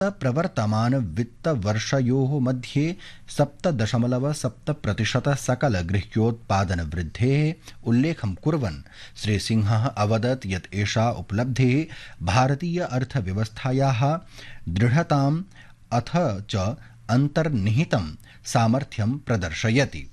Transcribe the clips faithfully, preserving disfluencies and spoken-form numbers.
प्रवर्तमान वित्तवर्षयोः मध्ये सप्त दशमलव सप्त प्रतिशत सकल गृह्योत्पादनवृद्धेः उल्लेखं कुर्वन् श्रीसिंहः अवदत् यत् एषा उपलब्धिः भारतीय अर्थव्यवस्थायाः दृढताम् अथ च अन्तर्निहितं सामर्थ्यं प्रदर्शयति।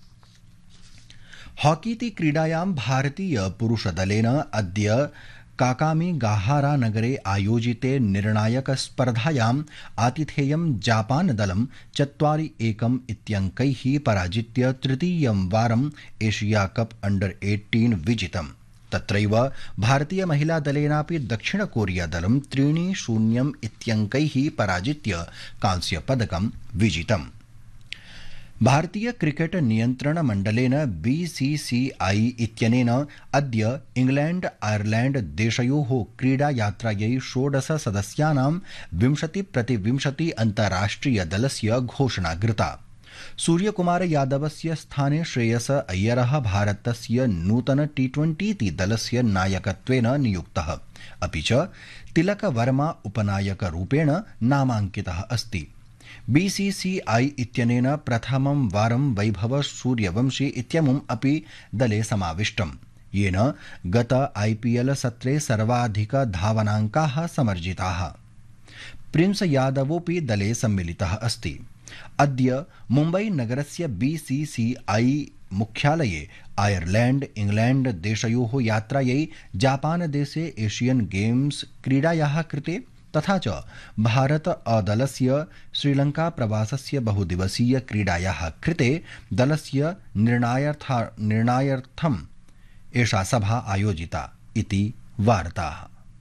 हॉकीति क्रीडायां भारतीय पुरुषदलेन अद्य काकामीगाहारा नगरे आयोजिते निर्णायक स्पर्धायाम् आतिथेयं जापान दलं चत्वारि एकम् इत्यङ्कैः पराजित्य तृतीयं वारम् एशिया कप अंडर एटीन विजितम्। तत्रैव भारतीय महिला दलेनापि दक्षिण कोरिया दलं त्रीणि शून्यम् इत्यङ्कैः पराजित्य कांस्य पदकं विजितम्। भारतीय क्रिकेट नियन्त्रण मण्डलेन बीसीसीआई इत्यनेन अद्य इंग्लैंड आयरलैंड देशयोः क्रीडायात्रायै षोडश सदस्यानां विंशति प्रति विंशति अन्ताराष्ट्रिय दलस्य घोषणा कृता। सूर्यकुमार यादवस्य स्थाने श्रेयस अय्यरः भारतस्य नूतन टी ट्वेंटी दलस्य नायकत्वेन नियुक्तः, अपि च तिलक वर्मा उपनायकरूपेण नामाङ्कितः अस्ति। बीसीसीआई इत्यनेन प्रथमं वारं वैभव सूर्यवंशी इत्यमुम् अपि दले समाविष्टम्, येन गत आईपीएल सत्रे सर्वाधिक धावनाङ्काः समर्जिताः। प्रिंस यादवोऽपि दले सम्मिलितः अस्ति। अद्य मुम्बई नगरस्य बीसीसीआई मुख्यालये आयरलैंड इंग्लैंड देशयोः यात्रायै जापान देशे एशियन गेम्स क्रीडायाः कृते तथा च भारत अदलस्य श्रीलंका प्रवासस्य बहुदिवसीय क्रीडायाः कृते दलस्य निर्णायार्था निर्णायार्थम् एषा सभा आयोजिता इति वार्ताः।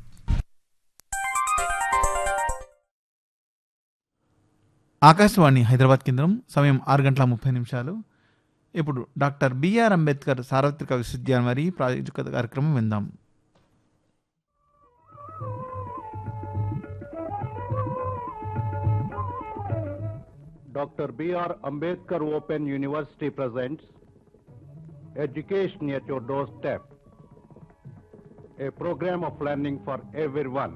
ఆకాశవాణి హైదరాబాద్ కేంద్రం సమయం ఆరు గంటల ముప్పై నిమిషాలు. ఇప్పుడు డాక్టర్ బిఆర్ అంబేద్కర్ సార్వత్రిక విశ్వవిద్యాలయం వారి ప్రాయోజిత కార్యక్రమం విందాం. Doctor B R Ambedkar Open University presents Education at Your Doorstep, a program of learning for everyone.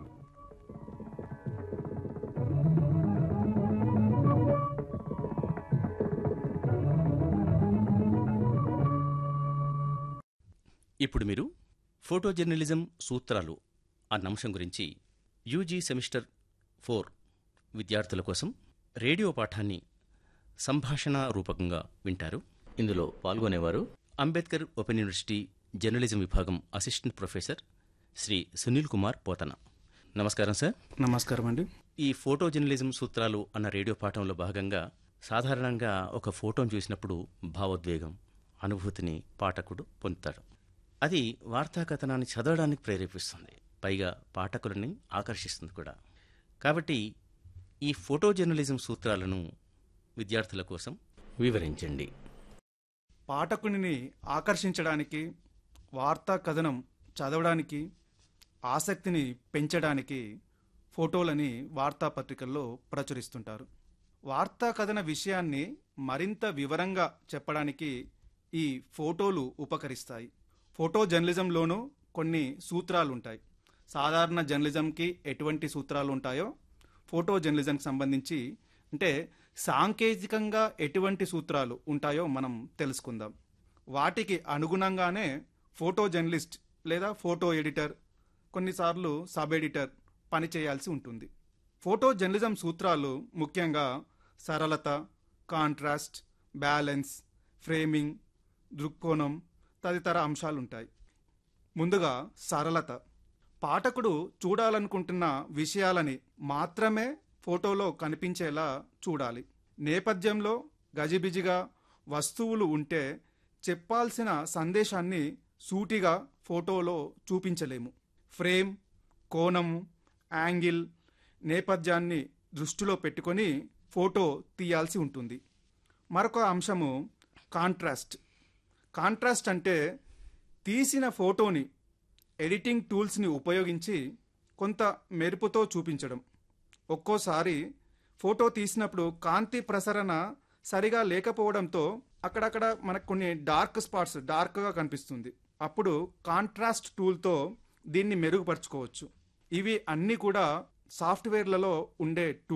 ఇప్పుడు మీరు ఫోటో జర్నలిజం సూత్రాలు అన్న అంశం గురించి యూజీ సెమిస్టర్ ఫోర్ విద్యార్థుల కోసం రేడియో పాఠాన్ని సంభాషణ రూపకంగా వింటారు. ఇందులో పాల్గొనేవారు అంబేద్కర్ ఓపెన్ యూనివర్సిటీ జర్నలిజం విభాగం అసిస్టెంట్ ప్రొఫెసర్ శ్రీ సునీల్ కుమార్ పోతన. నమస్కారం సార్. నమస్కారం అండి. ఈ ఫోటో జర్నలిజం సూత్రాలు అన్న రేడియో పాఠంలో భాగంగా సాధారణంగా ఒక ఫోటోను చూసినప్పుడు భావోద్వేగం, అనుభూతిని పాఠకుడు పొందుతాడు. అది వార్తా కథనాన్ని చదవడానికి ప్రేరేపిస్తుంది, పైగా పాఠకులని ఆకర్షిస్తుంది కూడా. కాబట్టి ఈ ఫోటో జర్నలిజం సూత్రాలను విద్యార్థుల కోసం వివరించండి. పాఠకుని ఆకర్షించడానికి, వార్తా కథనం చదవడానికి ఆసక్తిని పెంచడానికి ఫోటోలని వార్తాపత్రికల్లో ప్రచురిస్తుంటారు. వార్తా కథన విషయాన్ని మరింత వివరంగా చెప్పడానికి ఈ ఫోటోలు ఉపకరిస్తాయి. ఫోటో జర్నలిజంలోనూ కొన్ని సూత్రాలు ఉంటాయి. సాధారణ జర్నలిజంకి ఎటువంటి సూత్రాలు ఉంటాయో ఫోటో జర్నలిజంకి సంబంధించి అంటే సాంకేతికంగా ఎటువంటి సూత్రాలు ఉంటాయో మనం తెలుసుకుందాం. వాటికి అనుగుణంగానే ఫోటో జర్నలిస్ట్ లేదా ఫోటో ఎడిటర్, కొన్నిసార్లు సబ్ ఎడిటర్ పనిచేయాల్సి ఉంటుంది. ఫోటో జర్నలిజం సూత్రాలు ముఖ్యంగా సరళత, కాంట్రాస్ట్, బ్యాలెన్స్, ఫ్రేమింగ్, దృక్కోణం తదితర అంశాలు ఉంటాయి. ముందుగా సరళత. పాఠకుడు చూడాలనుకుంటున్న విషయాలని మాత్రమే ఫోటోలో కనిపించేలా చూడాలి. నేపథ్యంలో గజిబిజిగా వస్తువులు ఉంటే చెప్పాల్సిన సందేశాన్ని సూటిగా ఫోటోలో చూపించలేము. ఫ్రేమ్, కోణము, యాంగిల్, నేపథ్యాన్ని దృష్టిలో పెట్టుకొని ఫోటో తీయాల్సి ఉంటుంది. మరొక అంశము కాంట్రాస్ట్. కాంట్రాస్ట్ అంటే తీసిన ఫోటోని ఎడిటింగ్ టూల్స్ని ఉపయోగించి కొంత మెరుపుతో చూపించడం. ఒక్కోసారి ఫోటో తీసినప్పుడు కాంతి ప్రసరణ సరిగా లేకపోవడంతో అక్కడక్కడ మనకు కొన్ని డార్క్ స్పాట్స్ డార్క్గా కనిపిస్తుంది. అప్పుడు కాంట్రాస్ట్ టూల్తో దీన్ని మెరుగుపరుచుకోవచ్చు. ఇవి అన్నీ కూడా సాఫ్ట్వేర్లలో ఉండే